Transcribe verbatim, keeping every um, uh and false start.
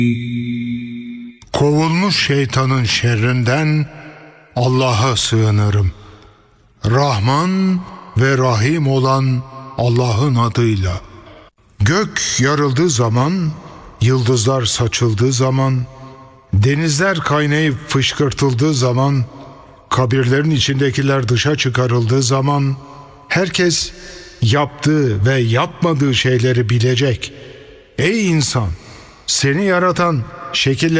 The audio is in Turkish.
Kovulmuş şeytanın şerrinden Allah'a sığınırım. Rahman ve Rahim olan Allah'ın adıyla. Gök yarıldığı zaman, yıldızlar saçıldığı zaman, denizler kaynayıp fışkırtıldığı zaman, kabirlerin içindekiler dışa çıkarıldığı zaman, herkes yaptığı ve yapmadığı şeyleri bilecek. Ey insan! Seni yaratan, şekillerini